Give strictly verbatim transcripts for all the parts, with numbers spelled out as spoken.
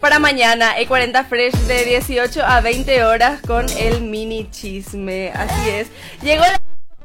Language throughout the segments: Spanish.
para mañana, E cuarenta Fresh de dieciocho a veinte horas con el mini chisme. Así es. Llegó la...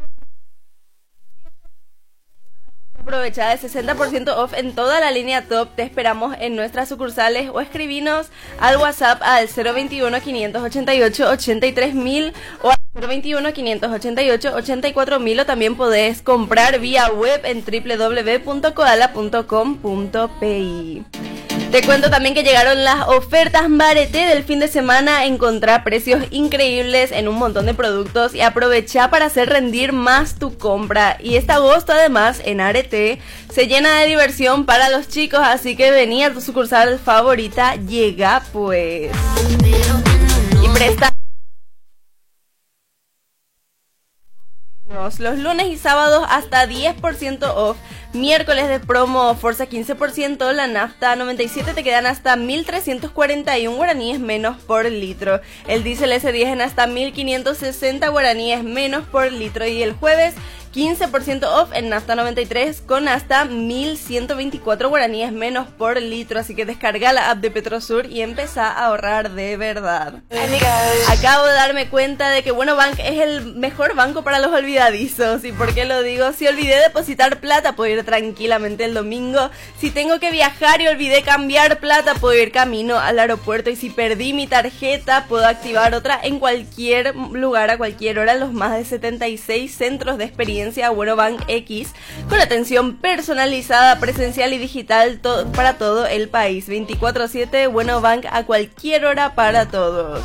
Aprovecha de sesenta por ciento off en toda la línea top. Te esperamos en nuestras sucursales o escribinos al WhatsApp al cero veintiuno, quinientos ochenta y ocho, ochenta y tres mil o al cero veintiuno, quinientos ochenta y ocho, ochenta y cuatro mil, o también podés comprar vía web en doble u doble u doble u punto koala punto com punto pi. Te cuento también que llegaron las ofertas Marete del fin de semana. Encontrá precios increíbles en un montón de productos y aprovecha para hacer rendir más tu compra. Y este agosto además en Arete se llena de diversión para los chicos, así que vení a tu sucursal favorita, llega pues. Y presta los lunes y sábados hasta diez por ciento off. Miércoles de promo Forza quince por ciento, la nafta noventa y siete te quedan hasta mil trescientos cuarenta y uno guaraníes menos por litro. El diésel ese diez en hasta mil quinientos sesenta guaraníes menos por litro. Y el jueves quince por ciento off en nafta noventa y tres con hasta mil ciento veinticuatro guaraníes menos por litro. Así que descarga la app de Petrosur y empezá a ahorrar de verdad. Acabo de darme cuenta de que Bueno Bank es el mejor banco para los olvidadizos. ¿Y por qué lo digo? Si olvidé depositar plata, puedo ir tranquilamente el domingo. Si tengo que viajar y olvidé cambiar plata, puedo ir camino al aeropuerto. Y si perdí mi tarjeta, puedo activar otra en cualquier lugar, a cualquier hora, los más de setenta y seis centros de experiencia Bueno Bank X, con atención personalizada, presencial y digital to- para todo el país. veinticuatro siete Bueno Bank, a cualquier hora, para todos.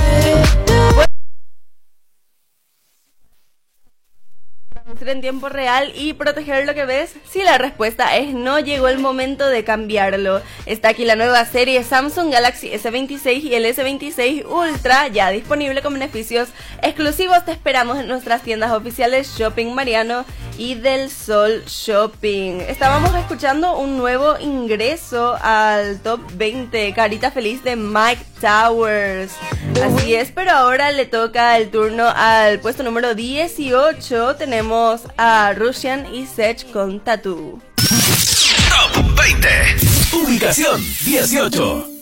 En tiempo real y proteger lo que ves. Si la respuesta es no, llegó el momento de cambiarlo. Está aquí la nueva serie Samsung Galaxy ese veintiséis y el ese veintiséis Ultra, ya disponible con beneficios exclusivos. Te esperamos en nuestras tiendas oficiales Shopping Mariano y Del Sol Shopping. Estábamos escuchando un nuevo ingreso al top veinte, Carita Feliz de Mike Towers. Así es, pero ahora le toca el turno al puesto número dieciocho. Tenemos a Russian y Sech con Tattoo. Top veinte. Ubicación dieciocho.